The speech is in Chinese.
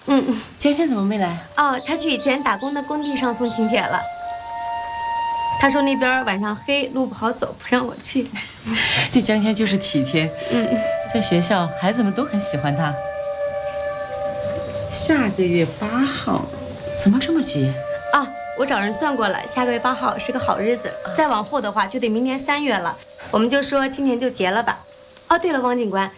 江天怎么没来？ 哦，他去以前打工的工地上送请帖了。他说那边晚上黑，路不好走，不让我去。 这江天就是体贴。在学校孩子们都很喜欢他。下个月8号，怎么这么急？ 啊，我找人算过了，下个月8号是个好日子，再往后的话就得明年3月了。我们就说今年就结了吧。哦，对了，汪警官，